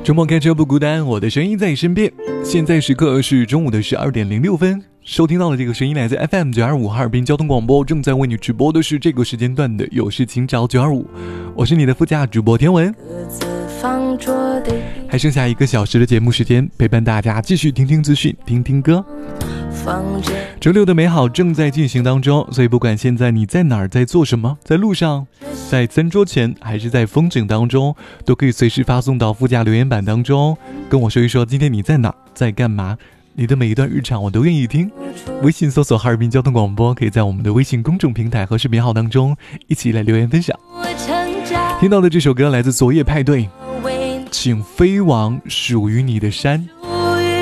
周末开车不孤单，我的声音在你身边。现在时刻是中午的12:06，收听到的这个声音来自 FM925 哈尔滨交通广播，正在为你直播的是这个时间段的有事情找925，我是你的副驾主播天文。还剩下1个小时的节目时间，陪伴大家继续听听资讯，听听歌。周六的美好正在进行当中，所以不管现在你在哪儿，在做什么，在路上，在餐桌前，还是在风景当中，都可以随时发送到附加留言板当中，跟我说一说今天你在哪儿，在干嘛，你的每一段日常我都愿意听。微信搜索哈尔滨交通广播，可以在我们的微信公众平台和视频号当中一起来留言分享。听到的这首歌来自昨夜派对，请飞往属于你的山。